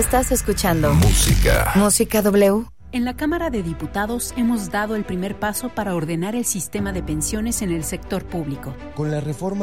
Estás escuchando Música W. En la Cámara de Diputados hemos dado el primer paso para ordenar el sistema de pensiones en el sector público. Con la reforma